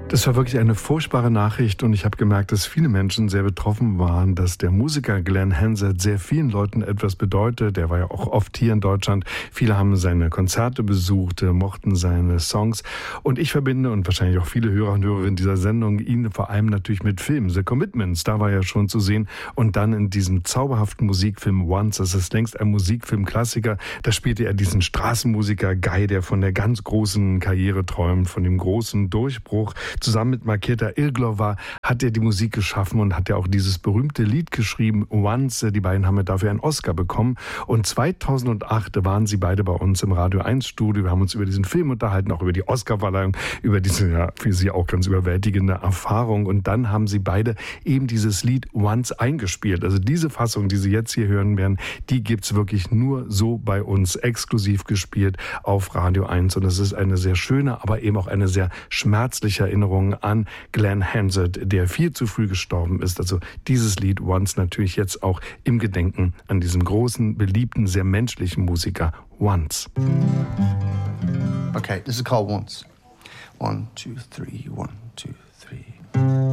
Das war wirklich eine furchtbare Nachricht und ich habe gemerkt, dass viele Menschen sehr betroffen waren, dass der Musiker Glenn Hansard sehr vielen Leuten etwas bedeutet. Er war ja auch oft hier in Deutschland. Viele haben seine Konzerte besucht, mochten seine Songs. Und ich verbinde, und wahrscheinlich auch viele Hörer und Hörerinnen dieser Sendung, ihn vor allem natürlich mit Filmen. The Commitments, da war er schon zu sehen. Und dann in diesem zauberhaften Musikfilm Once, das ist längst ein Musikfilmklassiker. Da spielte er diesen Straßenmusiker Guy, der von der ganz großen Karriere träumt, von dem großen Durchbruch. Zusammen mit Markéta Irglová hat er die Musik geschaffen und hat ja auch dieses berühmte Lied geschrieben, Once. Die beiden haben dafür einen Oscar bekommen. Und 2008 waren sie beide bei uns im Radio 1 Studio. Wir haben uns über diesen Film unterhalten, auch über die Oscarverleihung, über diese ja für sie auch ganz überwältigende Erfahrung. Und dann haben sie beide eben dieses Lied Once eingespielt. Also diese Fassung, die Sie jetzt hier hören werden, die gibt's wirklich nur so bei uns exklusiv gespielt auf Radio 1. Und es ist eine sehr schöne, aber eben auch eine sehr schmerzliche Erinnerung an Glenn Hansard, der viel zu früh gestorben ist. Also dieses Lied Once natürlich jetzt auch im Gedenken an diesen großen, beliebten, sehr menschlichen Musiker Once. Okay, this is called Once. 1, 2, 3, 1, 2, 3.